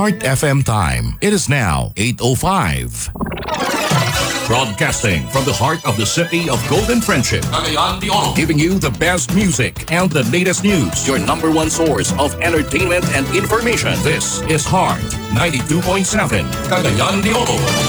Heart FM time. It is now 8:05. Broadcasting from the heart of the city of Golden Friendship, Cagayan de Oro, giving you the best music and the latest news. Your number one source of entertainment and information. This is Heart 92.7, Cagayan de Oro.